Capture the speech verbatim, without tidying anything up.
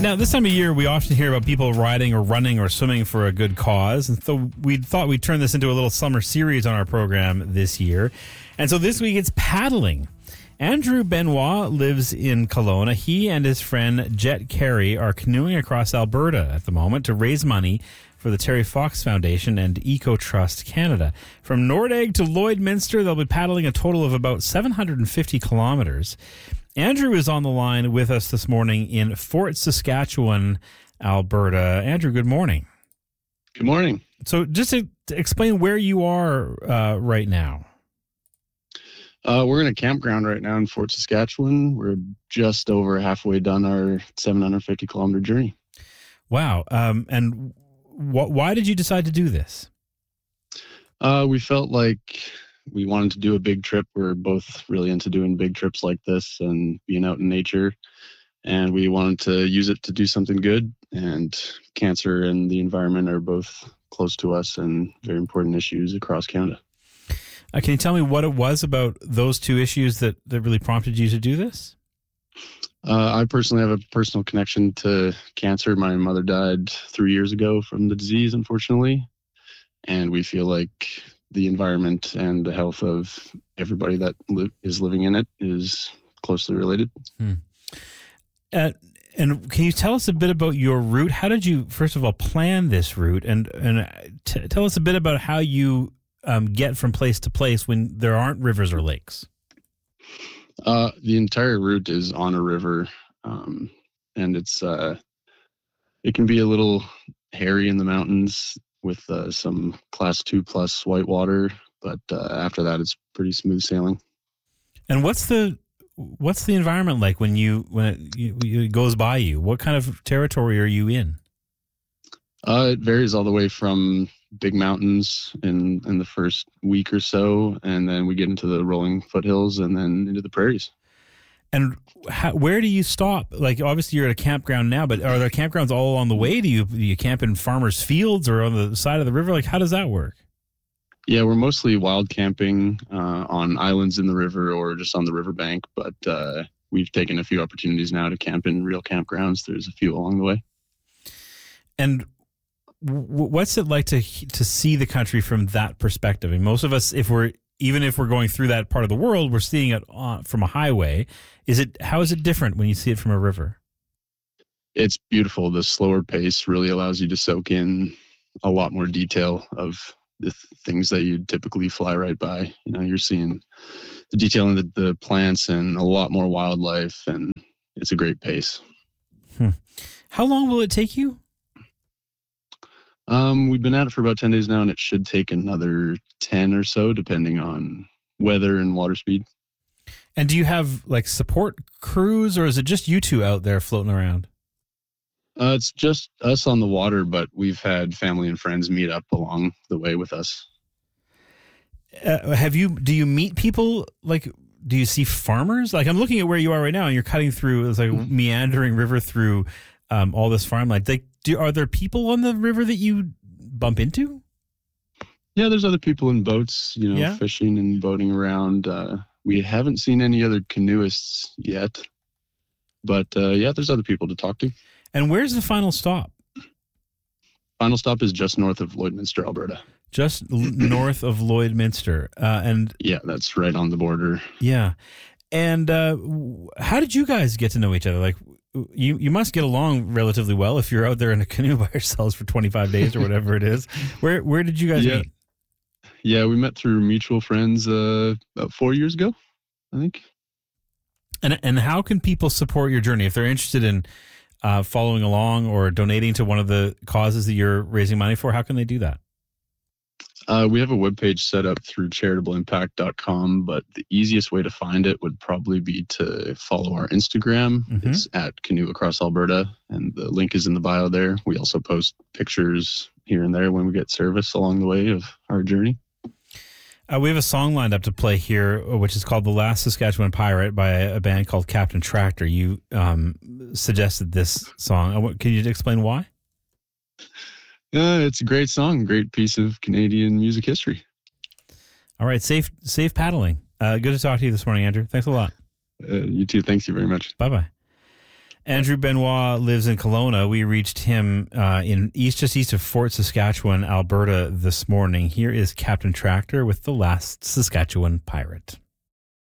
Now, this time of year, we often hear about people riding or running or swimming for a good cause. And so we thought we'd turn this into a little summer series on our program this year. And so this week it's paddling. Andrew Benoit lives in Kelowna. He and his friend Jet Carey are canoeing across Alberta at the moment to raise money for the Terry Fox Foundation and Eco Trust Canada. From Nordegg to Lloydminster, they'll be paddling a total of about seven hundred fifty kilometers. Andrew is on the line with us this morning in Fort Saskatchewan, Alberta. Andrew, good morning. Good morning. So just to, to explain where you are uh, right now. Uh, we're in a campground right now in Fort Saskatchewan. We're just over halfway done our seven hundred fifty kilometer journey. Wow. Um, and wh- why did you decide to do this? Uh, we felt like we wanted to do a big trip. We're both really into doing big trips like this and being out in nature. And we wanted to use it to do something good. And cancer and the environment are both close to us and very important issues across Canada. Uh, can you tell me what it was about those two issues that, that really prompted you to do this? Uh, I personally have a personal connection to cancer. My mother died three years ago from the disease, unfortunately. And we feel like the environment and the health of everybody that li- is living in it is closely related. Hmm. Uh, and can you tell us a bit about your route? How did you, first of all, plan this route? And, and t- tell us a bit about how you um, get from place to place when there aren't rivers or lakes. Uh, the entire route is on a river, um, and it's uh, it can be a little hairy in the mountains with uh, some class two plus white water, but uh, after that, it's pretty smooth sailing. And what's the what's the environment like when you when it, you, it goes by you? What kind of territory are you in? Uh, it varies all the way from big mountains in in the first week or so, and then we get into the rolling foothills, and then into the prairies. And how, where do you stop? Like, obviously, you're at a campground now, but are there campgrounds all along the way? Do you do you camp in farmers' fields or on the side of the river? Like, how does that work? Yeah, we're mostly wild camping uh, on islands in the river or just on the riverbank, but uh, we've taken a few opportunities now to camp in real campgrounds. There's a few along the way. And w- what's it like to to see the country from that perspective? I mean, most of us, if we're even if we're going through that part of the world, we're seeing it on, from a highway. Is it how is it different when you see it from a river? It's beautiful. The slower pace really allows you to soak in a lot more detail of the th- things that you typically fly right by. You know, you're seeing the detail in the, the plants and a lot more wildlife, and it's a great pace. Hmm. How long will it take you? Um, we've been at it for about ten days now, and it should take another ten or so, depending on weather and water speed. And do you have like support crews, or is it just you two out there floating around? Uh, it's just us on the water, but we've had family and friends meet up along the way with us. Uh, have you? Do you meet people? Like, do you see farmers? Like, I'm looking at where you are right now, and you're cutting through it's like a meandering river through um, all this farmland. Like, do are there people on the river that you bump into? Yeah, there's other people in boats, you know, Yeah? fishing and boating around. Uh, we haven't seen any other canoeists yet, but uh, yeah, there's other people to talk to. And where's the final stop? Final stop is just north of Lloydminster, Alberta. Just l- north of Lloydminster, uh, and Yeah, that's right on the border. yeah. And uh, w- how did you guys get to know each other? Like, you you must get along relatively well if you're out there in a canoe by yourselves for twenty-five days or whatever it is. Where where did you guys Yeah. meet? Yeah, we met through mutual friends uh, about four years ago, I think. And and how can people support your journey if they're interested in uh, following along or donating to one of the causes that you're raising money for? How can they do that? Uh, we have a webpage set up through charitable impact dot com, but the easiest way to find it would probably be to follow our Instagram. Mhm. It's at Canoe Across Alberta, and the link is in the bio there. We also post pictures here and there when we get service along the way of our journey. Uh, we have a song lined up to play here, which is called "The Last Saskatchewan Pirate" by a, a band called Captain Tractor. You um, suggested this song. Uh, what- Can you explain why? Uh, it's a great song, great piece of Canadian music history. All right, safe safe paddling. Uh, good to talk to you this morning, Andrew. Thanks a lot. Uh, you too. Thanks you very much. Bye bye. Andrew Benoit lives in Kelowna. We reached him uh, in east, just east of Fort Saskatchewan, Alberta this morning. Here is Captain Tractor with the last Saskatchewan pirate.